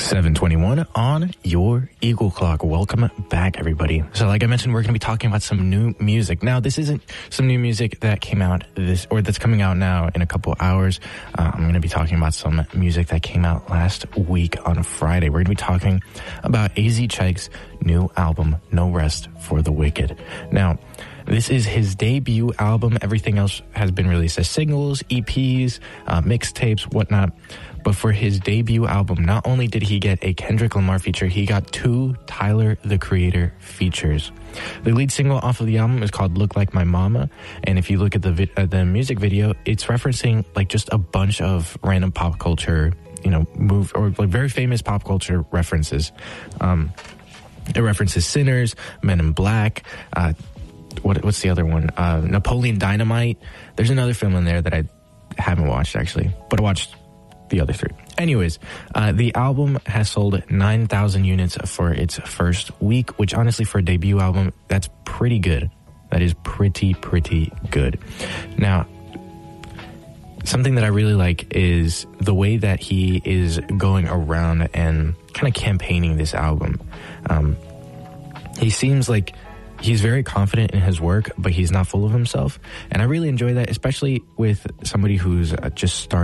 7:21 on your Eagle Clock. Welcome back, everybody. So like I mentioned, we're going to be talking about some new music. Now, this isn't some new music that came out that's coming out now in a couple hours. I'm going to be talking about some music that came out last week on Friday. We're going to be talking about AZ Chike's new album, No Rest for the Wicked. Now, this is his debut album. Everything else has been released as singles, EPs, mixtapes, whatnot. But for his debut album, not only did he get a Kendrick Lamar feature, he got 2 Tyler, the Creator features. The lead single off of the album is called Look Like My Mama. And if you look at the music video, it's referencing like just a bunch of random pop culture, like very famous pop culture references. It references Sinners, Men in Black, what's the other one? Napoleon Dynamite. There's another film in there that I haven't watched, actually, but I watched the other 3. Anyways, the album has sold 9,000 units for its first week, which honestly, for a debut album, that's pretty good. That is pretty good. Now, something that I really like is the way that he is going around and kind of campaigning this album. He seems like he's very confident in his work, but he's not full of himself. And I really enjoy that, especially with somebody who's just starting